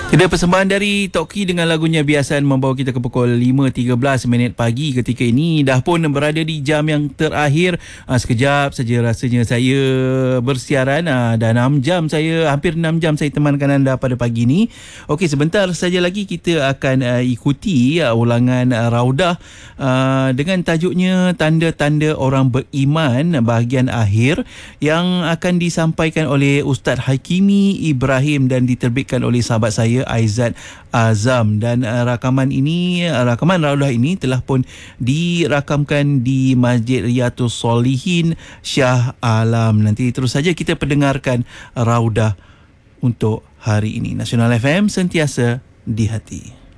Kita persembahan dari Toki dengan lagunya Biasan membawa kita ke pukul 5.13 pagi ketika ini. Dah pun berada di jam yang terakhir. Sekejap saja rasanya saya bersiaran. Dah 6 jam saya, hampir 6 jam saya temankan anda pada pagi ini. Okey, sebentar saja lagi kita akan ikuti ulangan Raudah dengan tajuknya Tanda-Tanda Orang Beriman bahagian akhir yang akan disampaikan oleh Ustaz Hakimi Ibrahim dan diterbitkan oleh sahabat saya Aizat Azam. Dan rakaman Raudah ini telah pun dirakamkan di Masjid Riyadhus Solihin Shah Alam. Nanti terus saja kita pendengarkan Raudah untuk hari ini. Nasional FM, sentiasa di hati.